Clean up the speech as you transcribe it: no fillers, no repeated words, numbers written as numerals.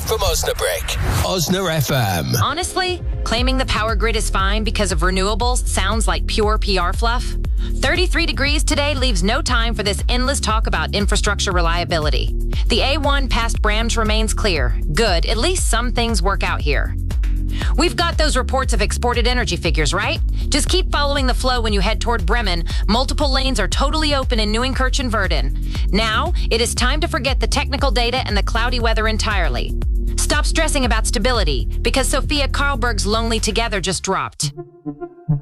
from Osnabrück. Osna FM. Honestly, claiming the power grid is fine because of renewables sounds like pure PR fluff. 33 degrees today leaves no time for this endless talk about infrastructure reliability. The A1 past Brams remains clear. Good, at least some things work out here. We've got those reports of exported energy figures, right? Just keep following the flow when you head toward Bremen. Multiple lanes are totally open in Nieuwenkirch and Verden. Now, it is time to forget the technical data and the cloudy weather entirely. Stop stressing about stability, because Sophia Karlberg's Lonely Together just dropped.